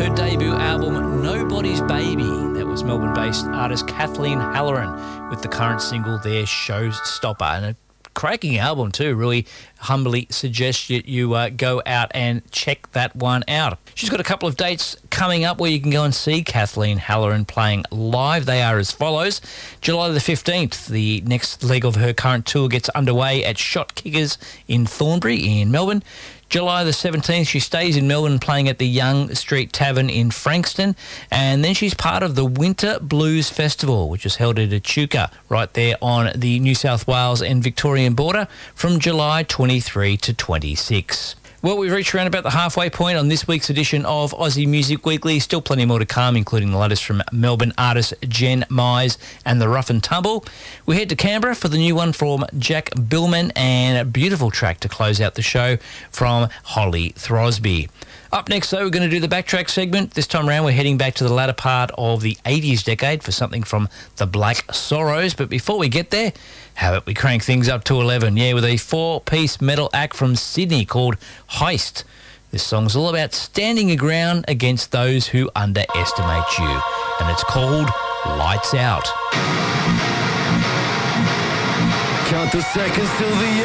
Her debut album, Nobody's Baby. That was Melbourne-based artist Kathleen Halloran with the current single, Their Showstopper. And a cracking album too. Really humbly suggest you go out and check that one out. She's got a couple of dates coming up where you can go and see Kathleen Halloran playing live. They are as follows. July the 15th, the next leg of her current tour gets underway at Shot Kickers in Thornbury in Melbourne. July the 17th, she stays in Melbourne playing at the Young Street Tavern in Frankston. And then she's part of the Winter Blues Festival, which is held at Echuca, right there on the New South Wales and Victorian border from July 23 to 26. Well, we've reached around about the halfway point on this week's edition of Aussie Music Weekly. Still plenty more to come, including the latest from Melbourne artist Jen Mize and the Rough and Tumble. We head to Canberra for the new one from Jack Billman and a beautiful track to close out the show from Holly Throsby. Up next, though, we're going to do the Backtrack segment. This time around, we're heading back to the latter part of the 80s decade for something from the Black Sorrows. But before we get there, how about we crank things up to 11? Yeah, with a four-piece metal act from Sydney called Heist. This song's all about standing your ground against those who underestimate you. And it's called Lights Out. Count the seconds till the